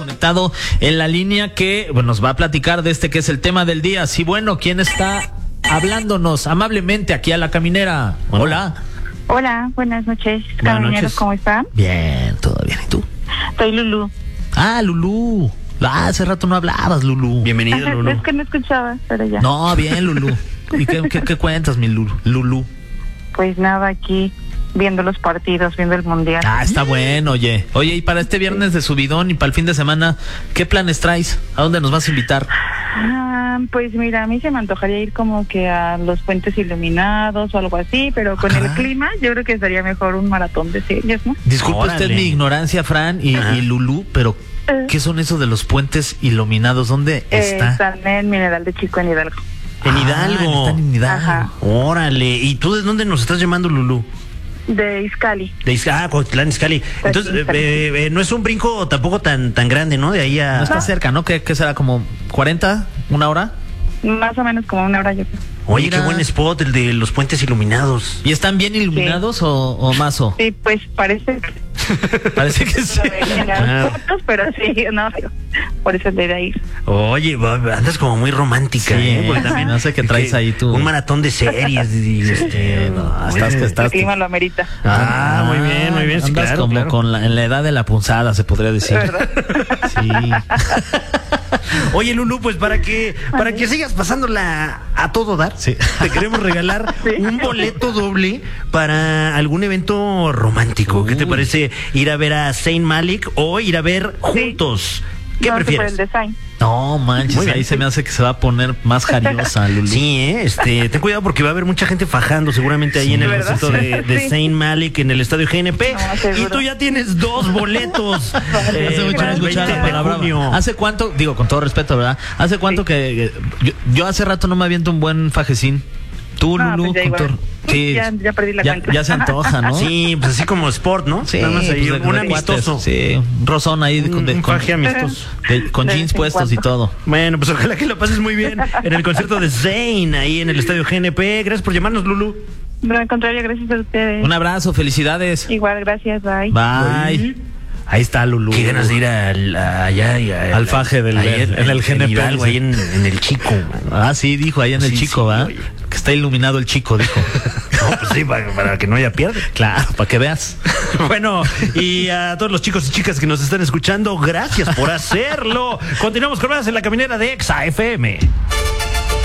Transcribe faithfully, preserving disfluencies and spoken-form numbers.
Conectado en la línea que bueno, nos va a platicar de este que es el tema del día. Sí, bueno, ¿quién está hablándonos amablemente aquí a la caminera? Bueno. Hola. Hola, buenas noches, Buenas camineros, noches. ¿cómo están? Bien, todo bien. ¿Y tú? Soy Lulú. Ah, Lulú. Ah, hace rato no hablabas, Lulú. Bienvenido, Lulú. Es que no escuchaba, pero ya. No, bien, Lulú. ¿Y qué, qué, qué cuentas, mi Lulú? Lulú. Pues nada, aquí viendo los partidos, viendo el mundial. Ah, está bueno, oye. Oye, y para este viernes de subidón y para el fin de semana, ¿qué planes traes? ¿A dónde nos vas a invitar? Ah, pues mira, a mí se me antojaría ir como que a los puentes iluminados o algo así, pero con Ajá. el clima yo creo que estaría mejor un maratón de series, ¿no? Disculpe Órale. usted mi ignorancia, Fran y, y Lulú, pero Eh. ¿qué son esos de los puentes iluminados? ¿Dónde Eh, está? están en Mineral de Chico, en Hidalgo. En Ah, Hidalgo. están en Hidalgo. Ajá. Órale. ¿Y tú de dónde nos estás llamando, Lulú? De Izcali. De Izcali. Ah, Cotitlán, Izcali. Entonces, Izcali. eh, eh, no es un brinco tampoco tan tan grande, ¿no? De ahí a... No está cerca, ¿no? ¿Qué, qué será? ¿Como cuarenta? ¿Una hora? Más o menos como una hora yo creo. Oye, Mira. qué buen spot, el de los puentes iluminados. ¿Y están bien iluminados o, o mazo? Sí, pues parece que Parece que sí. en Ah. las fotos, pero sí, no, por eso le da ir. Oye, va- andas como muy romántica, Sí, ¿eh? Porque también no sé qué traes que ahí tú. Un maratón de series. y, este, no, estás que El estás. clima lo amerita. Ah, muy bien, muy bien. Sí, Andas claro, como claro. con la, en la edad de la punzada, se podría decir. ¿Verdad? Sí. Oye, Lulú, pues para que para que sigas pasándola a todo dar, Sí. te queremos regalar Sí. un boleto doble para algún evento romántico. ¿Qué te Uy. parece ir a ver a Zayn Malik o ir a ver juntos? ¿Qué No, prefieres? por el design. No manches, Muy bien. ahí se me hace que se va a poner más jariosa, Lulú. Sí, ¿eh? este, ten cuidado porque va a haber mucha gente fajando seguramente ahí Sí, en el ¿verdad? concierto de, de Sí. Zayn Malik en el estadio G N P. No, seguro. Y tú ya tienes dos boletos. Vale. eh, Hace mucho no para el escuchaba veinte la de palabra. junio. ¿Hace cuánto? Digo, con todo respeto, ¿verdad? ¿Hace cuánto Sí. que, que- yo, yo hace rato no me aviento un buen fajecín? Tú, No, Lulú, pues ya con igual. todo- Sí, Ya- ya perdí la ya, cuenta. ya se antoja, ¿no? Sí, pues así como sport, ¿no? Sí, Nada más ahí, pues de- un de amistoso. cuates, sí, un rozón ahí de- Un- de- un con, faje amistoso. de- con De jeans vez en puestos y cuando. todo. Bueno, pues ojalá que lo pases muy bien en el concierto de Zayn, ahí en el estadio G N P. Gracias por llamarnos, Lulú. No, al contrario, gracias a ustedes. Un abrazo, felicidades. Igual, gracias, bye. Bye. Ahí está Lulú. Qué ganas de ir al- a- allá y a- Al faje del- ahí en el G N P, Hidalgo, dice. ahí en, en el Chico. man. Ah, sí, dijo, ahí en el Sí, Chico, sí, ¿va? oye. Que está iluminado el Chico, dijo. No, pues sí, para, para que no haya pierde. Claro, para que veas. Bueno, y a todos los chicos y chicas que nos están escuchando, gracias por hacerlo. Continuamos con más en la caminera de Exa F M.